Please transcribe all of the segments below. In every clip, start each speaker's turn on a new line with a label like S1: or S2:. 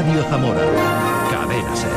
S1: Radio Zamora. Cadena SER.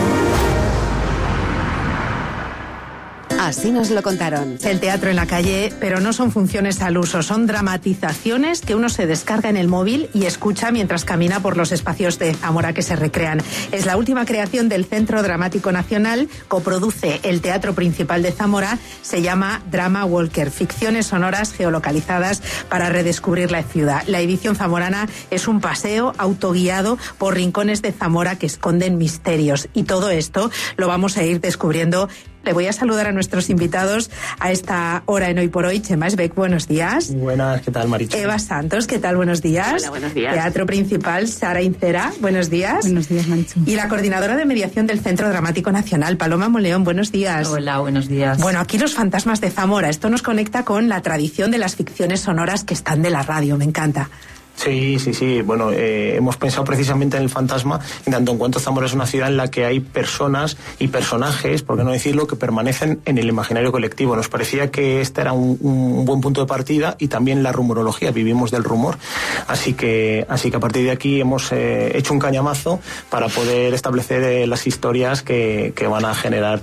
S2: Así nos lo contaron.
S3: El teatro en la calle, pero no son funciones al uso, son dramatizaciones que uno se descarga en el móvil y escucha mientras camina por los espacios de Zamora que se recrean. Es la última creación del Centro Dramático Nacional, coproduce el Teatro Principal de Zamora, se llama Drama Walker, ficciones sonoras geolocalizadas para redescubrir la ciudad. La edición zamorana es un paseo autoguiado por rincones de Zamora que esconden misterios, y todo esto lo vamos a ir descubriendo. Le voy a saludar a nuestros invitados a esta hora en Hoy por Hoy. Chema Esbeck, buenos días.
S4: Buenas, ¿qué tal, Marichu?
S3: Eva Santos, ¿qué tal? Buenos días.
S5: Hola, buenos días.
S3: Teatro Principal, Sara Incera, buenos días.
S6: Buenos días, Marichu.
S3: Y la coordinadora de mediación del Centro Dramático Nacional, Paloma Moleón, buenos días.
S5: Hola, buenos días.
S3: Bueno, aquí los fantasmas de Zamora. Esto nos conecta con la tradición de las ficciones sonoras que están de la radio. Me encanta.
S4: Sí. Bueno, hemos pensado precisamente en el fantasma, en tanto en cuanto Zamora es una ciudad en la que hay personas y personajes, por qué no decirlo, que permanecen en el imaginario colectivo. Nos parecía que este era un buen punto de partida, y también la rumorología, vivimos del rumor. Así que a partir de aquí hemos hecho un cañamazo para poder establecer las historias que van a generar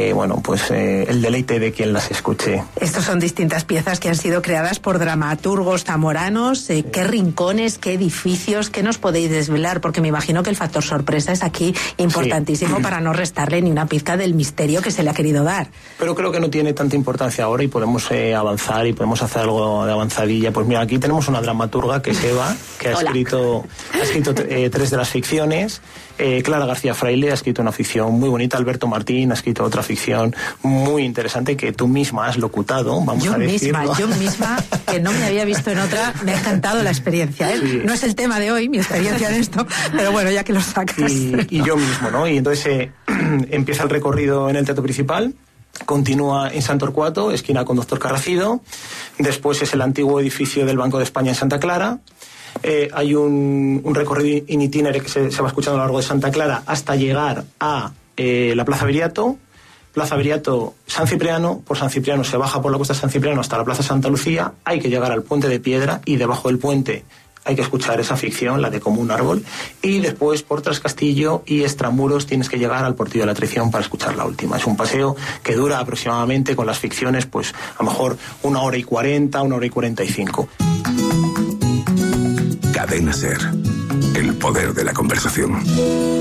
S4: el deleite de quien las escuche.
S3: Estos son distintas piezas que han sido creadas por dramaturgos zamoranos. ¿Qué rincones, qué edificios, qué nos podéis desvelar? Porque me imagino que el factor sorpresa es aquí importantísimo para no restarle ni una pizca del misterio que se le ha querido dar.
S4: Pero creo que no tiene tanta importancia ahora y podemos avanzar y podemos hacer algo de avanzadilla. Pues mira, aquí tenemos una dramaturga que es Eva, que ha escrito 3 de las ficciones. Clara García Fraile ha escrito una ficción muy bonita. Alberto Martín ha escrito otra ficción muy interesante que tú misma has locutado,
S3: Yo misma, que no me había visto en otra, me ha encantado la experiencia. Sí. No es el tema de hoy, mi experiencia en esto, pero bueno, ya que lo sacas.
S4: Y yo mismo, ¿no? Y entonces empieza el recorrido en el Teatro Principal, continúa en Sant Torquato, esquina con Doctor Carracido, después es el antiguo edificio del Banco de España en Santa Clara. Hay un recorrido in itinere que se va escuchando a lo largo de Santa Clara hasta llegar a la Plaza Viriato. Plaza Viriato, San Cipriano, por San Cipriano se baja por la costa de San Cipriano hasta la Plaza Santa Lucía, hay que llegar al Puente de Piedra y debajo del puente hay que escuchar esa ficción, la de Como un árbol, y después por Trascastillo y Extramuros tienes que llegar al Portillo de la Traición para escuchar la última. Es un paseo que dura aproximadamente, con las ficciones, pues a lo mejor 1 hora y 40, 1 hora y 45.
S7: Cadena SER, el poder de la conversación.